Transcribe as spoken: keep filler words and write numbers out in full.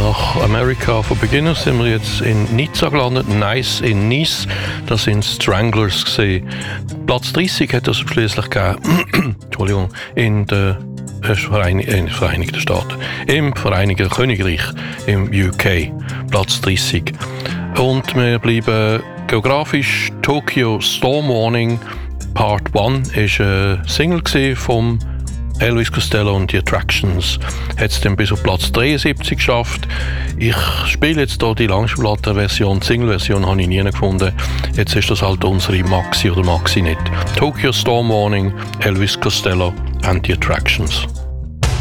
Nach America for Beginners sind wir jetzt in Nizza gelandet, Nice in Nice. Das sind Stranglers gesehen. Platz dreißig hat es schließlich gegeben. Entschuldigung, in den Verein- Vereinigten Staaten, im Vereinigten Königreich, im U K. Platz dreißig. Und wir bleiben geografisch. Tokyo Storm Warning Part eins ist eine Single vom Elvis Costello und die Attractions. Hat es dann bis auf Platz dreiundsiebzig geschafft. Ich spiele jetzt hier die Langspielplatten-Version, die Single-Version habe ich nie gefunden. Jetzt ist das halt unsere Maxi oder Maxi nicht. Tokyo Storm Warning, Elvis Costello and the Attractions.